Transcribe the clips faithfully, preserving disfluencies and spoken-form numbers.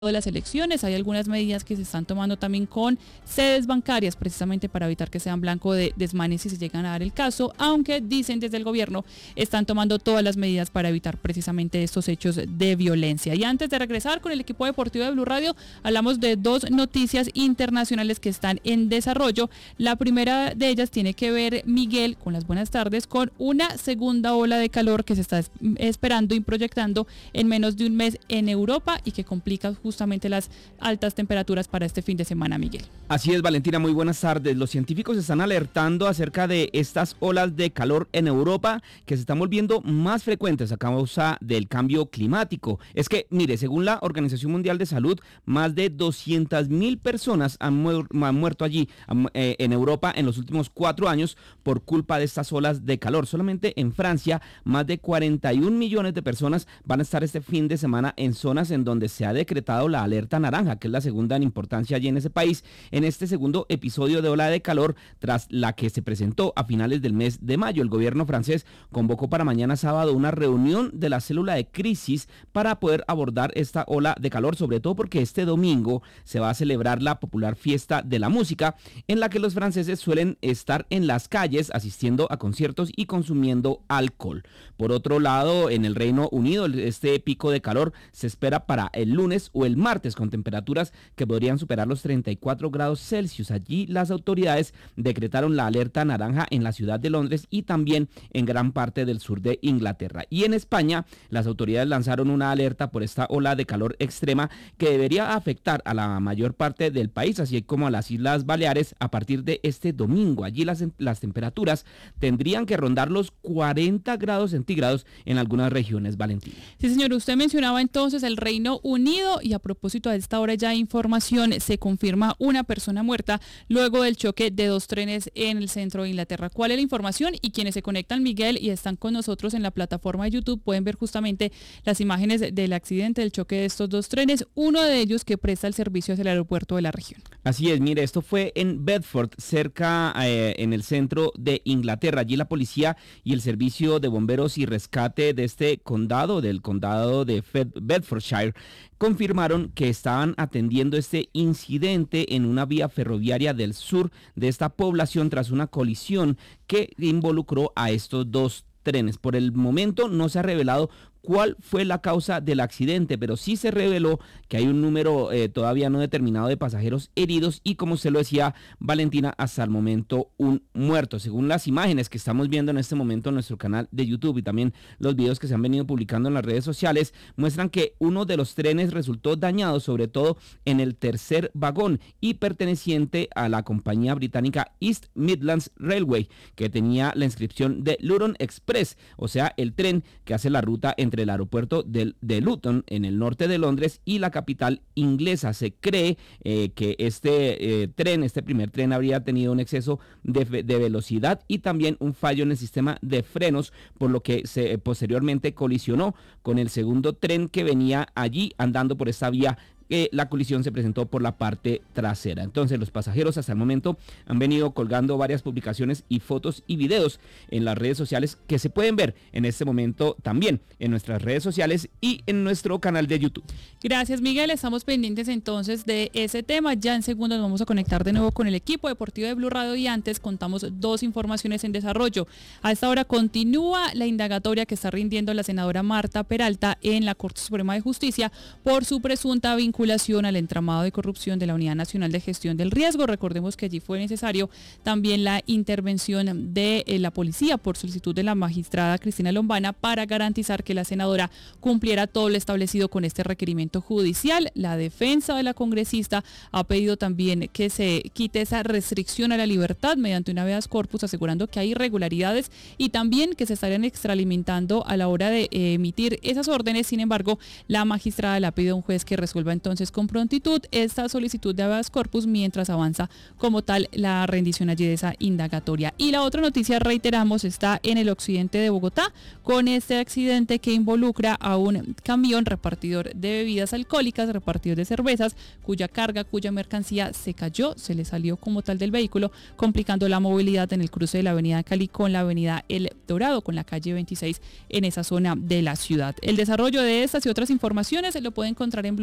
de las elecciones. Hay algunas medidas que se están tomando también con sedes bancarias, precisamente para evitar que sean blanco de desmanes si se llegan a dar el caso, aunque dicen desde el gobierno están tomando todas las medidas para evitar precisamente estos hechos de violencia. Y antes de regresar con el equipo deportivo de Blue Radio, hablamos de dos noticias internacionales que están en desarrollo. La primera de ellas tiene que ver, Miguel, con las buenas tardes, con una segunda ola de calor que se está esperando y proyectando en menos de un mes en Europa y que complica justamente justamente las altas temperaturas para este fin de semana, Miguel. Así es, Valentina, muy buenas tardes. Los científicos están alertando acerca de estas olas de calor en Europa que se están volviendo más frecuentes a causa del cambio climático. Es que, mire, según la Organización Mundial de Salud, más de doscientas mil personas han, mu- han muerto allí eh, en Europa en los últimos cuatro años por culpa de estas olas de calor. Solamente en Francia, más de cuarenta y un millones de personas van a estar este fin de semana en zonas en donde se ha decretado la alerta naranja, que es la segunda en importancia allí en ese país, en este segundo episodio de ola de calor tras la que se presentó a finales del mes de mayo. El gobierno francés convocó para mañana sábado una reunión de la célula de crisis para poder abordar esta ola de calor, sobre todo porque este domingo se va a celebrar la popular fiesta de la música, en la que los franceses suelen estar en las calles asistiendo a conciertos y consumiendo alcohol. Por otro lado, en el Reino Unido, este pico de calor se espera para el lunes o el martes, con temperaturas que podrían superar los treinta y cuatro grados Celsius. Allí las autoridades decretaron la alerta naranja en la ciudad de Londres y también en gran parte del sur de Inglaterra. Y en España, las autoridades lanzaron una alerta por esta ola de calor extrema que debería afectar a la mayor parte del país, así como a las Islas Baleares a partir de este domingo. Allí las, las temperaturas tendrían que rondar los cuarenta grados centígrados en algunas regiones, Valentina. Sí, señor, usted mencionaba entonces el Reino Unido y a propósito a esta hora ya hay información, se confirma una persona muerta luego del choque de dos trenes en el centro de Inglaterra. ¿Cuál es la información? Y quienes se conectan, Miguel, y están con nosotros en la plataforma de YouTube pueden ver justamente las imágenes del accidente, del choque de estos dos trenes, uno de ellos que presta el servicio hacia el aeropuerto de la región. Así es, mire, esto fue en Bedford, cerca eh, en el centro de Inglaterra. Allí la policía y el servicio de bomberos y rescate de este condado, del condado de Fed- Bedfordshire, confirmaron que estaban atendiendo este incidente en una vía ferroviaria del sur de esta población tras una colisión que involucró a estos dos trenes. Por el momento no se ha revelado cuál fue la causa del accidente, pero sí se reveló que hay un número eh, todavía no determinado de pasajeros heridos y, como se lo decía Valentina, hasta el momento un muerto. Según las imágenes que estamos viendo en este momento en nuestro canal de YouTube y también los videos que se han venido publicando en las redes sociales, muestran que uno de los trenes resultó dañado, sobre todo en el tercer vagón y perteneciente a la compañía británica East Midlands Railway, que tenía la inscripción de Luton Express, o sea, el tren que hace la ruta entre entre el aeropuerto de, de Luton en el norte de Londres y la capital inglesa. Se cree eh, que este eh, tren, este primer tren habría tenido un exceso de, de velocidad y también un fallo en el sistema de frenos, por lo que se posteriormente colisionó con el segundo tren que venía allí andando por esta vía. Que la colisión se presentó por la parte trasera. Entonces los pasajeros hasta el momento han venido colgando varias publicaciones y fotos y videos en las redes sociales que se pueden ver en este momento también en nuestras redes sociales y en nuestro canal de YouTube. Gracias, Miguel, estamos pendientes entonces de ese tema. Ya en segundos nos vamos a conectar de nuevo con el equipo deportivo de Blue Radio y antes contamos dos informaciones en desarrollo. A esta hora continúa la indagatoria que está rindiendo la senadora Marta Peralta en la Corte Suprema de Justicia por su presunta vinculación al entramado de corrupción de la Unidad Nacional de Gestión del Riesgo. Recordemos que allí fue necesario también la intervención de eh, la policía por solicitud de la magistrada Cristina Lombana para garantizar que la senadora cumpliera todo lo establecido con este requerimiento judicial. La defensa de la congresista ha pedido también que se quite esa restricción a la libertad mediante un habeas corpus, asegurando que hay irregularidades y también que se estarían extralimitando a la hora de eh, emitir esas órdenes. Sin embargo, la magistrada le ha pedido a un juez que resuelva entonces entonces con prontitud esta solicitud de habeas corpus mientras avanza como tal la rendición allí de esa indagatoria. Y la otra noticia, reiteramos, está en el occidente de Bogotá con este accidente que involucra a un camión repartidor de bebidas alcohólicas, repartidor de cervezas, cuya carga, cuya mercancía se cayó, se le salió como tal del vehículo, complicando la movilidad en el cruce de la avenida Cali con la avenida El Dorado, con la calle veintiséis en esa zona de la ciudad. El desarrollo de estas y otras informaciones se lo puede encontrar en blue radio punto com.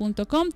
punto com.